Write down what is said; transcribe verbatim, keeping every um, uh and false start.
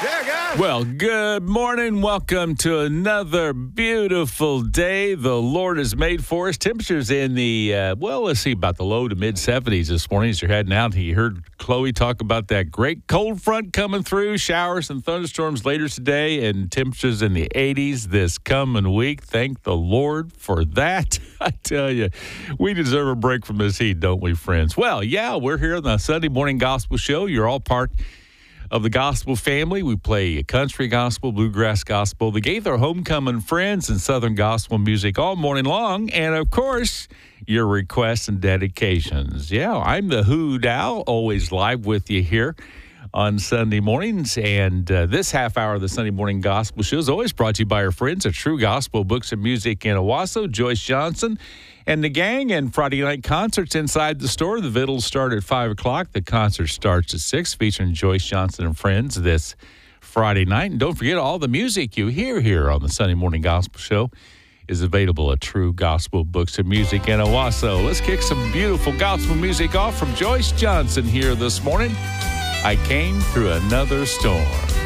Yeah, guys. Well, good morning. Welcome to another beautiful day the Lord has made for us. Temperatures in the, uh, well, let's see, about the low to mid seventies this morning as you're heading out. You heard Chloe talk about that great cold front coming through, showers and thunderstorms later today, and temperatures in the eighties this coming week. Thank the Lord for that. I tell you, we deserve a break from this heat, don't we, friends? Well, yeah, we're here on the Sunday Morning Gospel Show. You're all part of the gospel family. We play country gospel, bluegrass gospel, the Gaither Homecoming Friends, and Southern gospel music all morning long. And, of course, your requests and dedications. Yeah, I'm the Hood Owl, always live with you here on Sunday mornings. And uh, this half hour of the Sunday Morning Gospel Show is always brought to you by our friends at True Gospel Books and Music in Owasso, Joyce Johnson and the gang, and Friday night concerts inside the store. The vittles start at five o'clock. The concert starts at six, featuring Joyce Johnson and friends this Friday night. And don't forget, all the music you hear here on the Sunday Morning Gospel Show is available at True Gospel Books and Music in Owasso. Let's kick some beautiful gospel music off from Joyce Johnson here this morning. I Came Through Another Storm.